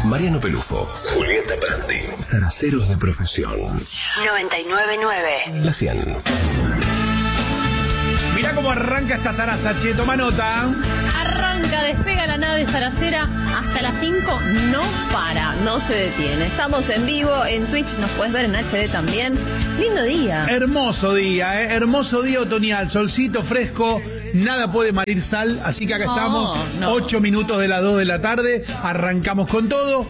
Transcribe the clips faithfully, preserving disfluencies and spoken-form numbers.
Mariano Pelufo, Julieta Prandi, zaraceros de profesión. noventa y nueve punto nueve. La cien. Mirá cómo arranca esta zaraza, che, toma nota. Arranca, despega la nave zaracera hasta las cinco, no para, no se detiene. Estamos en vivo, en Twitch, nos puedes ver en H D también. Lindo día. Hermoso día, ¿eh? Hermoso día otoñal, solcito fresco, nada puede marir sal, así que acá No, estamos, no. ocho minutos de las dos de la tarde, arrancamos con todo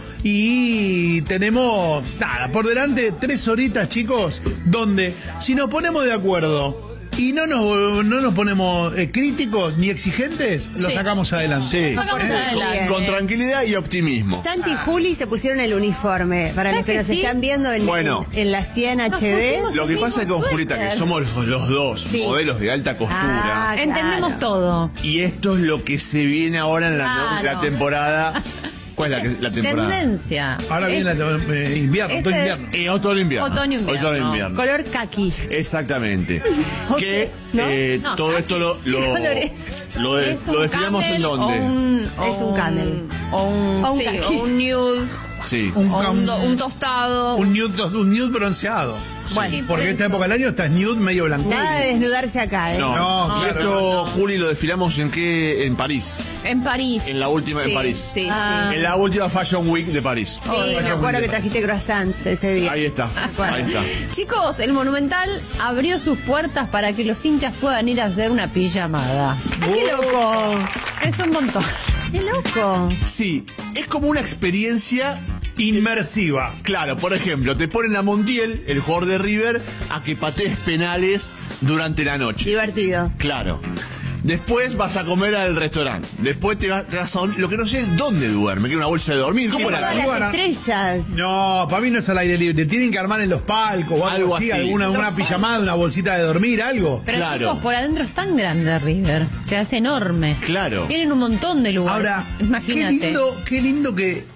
y tenemos, nada, por delante tres horitas, chicos, donde si nos ponemos de acuerdo y no nos, no nos ponemos eh, críticos ni exigentes, lo Sí. sacamos adelante. Sí. Vamos Eh, adelante. Con tranquilidad y optimismo. Santi y Juli se pusieron el uniforme. Para los ¿Sabes que que nos sí? están viendo en, Bueno. en, en la cien Nos H D. pusimos- Lo que pasa es con mismo Julieta, que suéter. somos los, los dos Sí. modelos de alta costura. Ah, Entendemos claro. todo. Y esto es lo que se viene ahora en la, Claro. la temporada. ¿Cuál es la, que- la temporada? Tendencia. Ahora viene Es- la, eh, invierno, Este otoño es- invierno. Eh, otoño invierno. Otoño invierno. Otoño invierno. Color kaki. Exactamente. Ok, Que ¿no? eh, No, todo esto lo, lo, colores? lo, de- es un lo desfilamos en camel dónde. o un- o Es un camel. O un, O un sí, caqui. o un nude. Sí. Un O un, cam- do- un tostado. Un nude, un nude bronceado. Bueno, Porque por esta eso. época del año estás nude medio blanco. Nada de desnudarse acá, ¿eh? No, No, y claro, esto, no, no. Juli, lo desfilamos en qué? En París. En París. En la última Sí, en París. Sí, Ah. sí. En la última Fashion Week de París. Sí, Oh, me vaya acuerdo muy que trajiste croissants ese día. Ahí está. Bueno. Ahí está. Chicos, el Monumental abrió sus puertas para que los hinchas puedan ir a hacer una pijamada. ¡Ah, ¡Qué loco! Es un montón. ¡Qué loco! Sí, es como una experiencia. Inmersiva. Claro, por ejemplo, te ponen a Montiel, el jugador de River, a que patees penales durante la noche. Divertido. Claro. Después vas a comer al restaurante. Después te vas, te vas a dormir. Lo que no sé es dónde duerme. ¿Qué una bolsa de dormir? ¿Cómo Todas era? las Bueno. estrellas. No, para mí no es al aire libre. Tienen que armar en los palcos o algo, Algo así, así. alguna una pijamada, una bolsita de dormir, algo. Pero Claro. chicos, por adentro es tan grande River. Se hace enorme. Claro. Tienen un montón de lugares. Ahora, imagínate. qué lindo, qué lindo que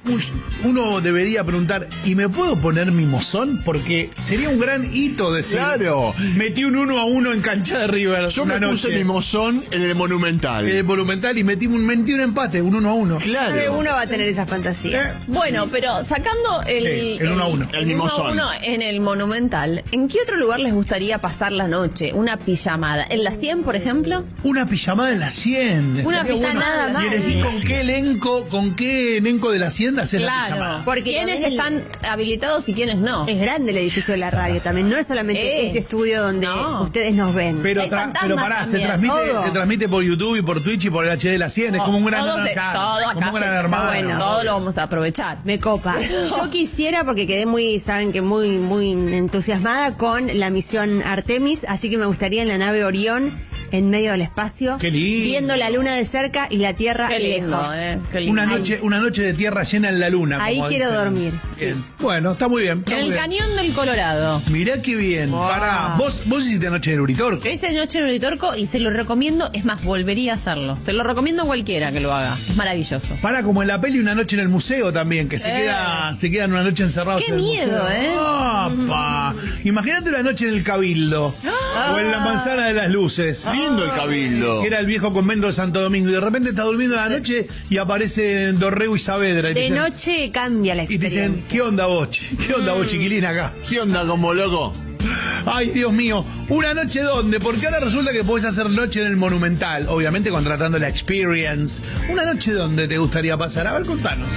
uno debería preguntar, ¿y me puedo poner mi mozón? Porque sería un gran hito decir, Claro. metí un uno a uno en cancha de River Yo una me puse noche, mi mozón en el Monumental. eh, Monumental y metí un, metí un empate, un uno a uno. Más de Claro. uno va a tener esa fantasía. Eh, Bueno, pero sacando el, Sí, el uno a uno. El uno mimosón. uno en el Monumental, ¿en qué otro lugar les gustaría pasar la noche? ¿Una pijamada? ¿En la cien, por ejemplo? Una pijamada en la cien. Una Estaría pijamada bueno. más. Y elegí con qué elenco, con qué elenco de la hacienda hacer la Claro. pijamada. Porque ¿Quiénes también el- están habilitados y quiénes no? Es grande el edificio de la radio también. No es solamente Eh. este estudio donde No. ustedes nos ven. Pero, Hay tra- fantasmas pero pará, se también. transmite, Todo. se transmite por YouTube y por Twitch y por el H D de la cien. Es como un gran, todo, se- claro, todo acá como un se- gran hermano. bueno. todo lo vamos a aprovechar. Me copa. Yo quisiera, porque quedé muy, saben que muy, muy entusiasmada con la misión Artemis, así que me gustaría en la nave Orión, en medio del espacio, Qué lindo. viendo la luna de cerca y la Tierra Qué lindo, lejos. eh. Qué lindo. Una noche, una noche de tierra llena en la luna. Ahí como quiero dicen. dormir, sí. Bien. Bueno, está muy bien. está En muy el bien. cañón del Colorado. Mirá qué bien. Wow. Pará, vos, vos hiciste noche en Uritorco. Yo hice noche en Uritorco y se lo recomiendo. Es más, volvería a hacerlo. Se lo recomiendo a cualquiera que lo haga. Es maravilloso. Pará, como en la peli Una noche en el museo también, que se Eh. queda, se quedan una noche encerrados. Qué en el miedo, museo. ¿eh? ¡Apa! Imagínate una noche en el Cabildo. Ah. O en la Manzana de las Luces. Viendo el cabildo. Que era el viejo convento de Santo Domingo. Y de repente estás durmiendo en la noche y aparece Dorrego y Saavedra. Y te De dicen- noche cambia la Y te dicen, experiencia. ¿qué onda vos? chi? ¿Qué onda vos, chiquilina acá? ¿Qué onda como loco? Ay, Dios mío. ¿Una noche dónde? Porque ahora resulta que podés hacer noche en el Monumental. Obviamente contratando la Experience. ¿Una noche dónde te gustaría pasar? A ver, contanos.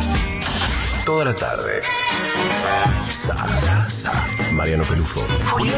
Toda la tarde. Zaraza. Mariano Pelufo. Julieta